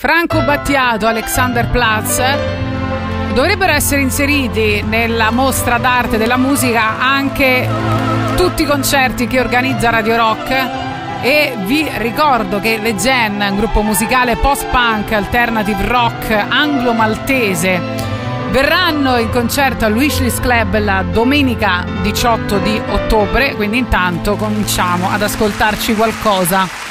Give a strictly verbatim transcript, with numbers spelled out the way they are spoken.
Franco Battiato, Alexanderplatz dovrebbero essere inseriti nella mostra d'arte della musica anche tutti i concerti che organizza Radio Rock. E vi ricordo che le Gen, un gruppo musicale post-punk, alternative rock anglo-maltese, verranno in concerto al Wishlist Club la domenica diciotto di ottobre, quindi intanto cominciamo ad ascoltarci qualcosa.